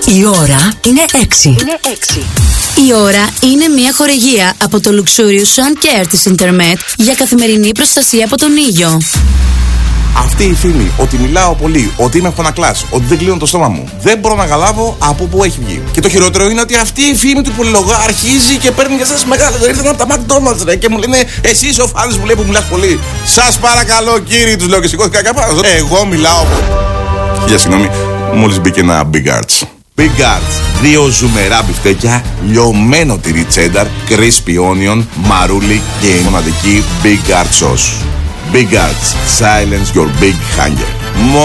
Η ώρα είναι 6. Η ώρα είναι μια χορηγία από το Luxurious Sun Care της Intermet για καθημερινή προστασία από τον ήλιο. Αυτή η φήμη ότι μιλάω πολύ, ότι είμαι φωνακλάς, ότι δεν κλείνω το στόμα μου, δεν μπορώ να καταλάβω από πού έχει βγει. Και το χειρότερο είναι ότι αυτή η φήμη του πολυλογά αρχίζει και παίρνει για σας μεγάλα. Δεν ήρθαν από τα McDonald's, ρε, και μου λένε εσείς ο φάνης μου λέει που μιλάς πολύ. Σας παρακαλώ κύριοι, τους λέω και σηκώθηκα κάπου. Εγώ μιλάω. Για συγγνώμη, μόλις μπήκε ένα Big Arts. Big Arts, 2 ζουμερά μπιφτέκια, λιωμένο τυρί τσένταρ, crispy onion, μαρούλι και η μοναδική Big Arts sauce. Big Arts, silence your big hunger.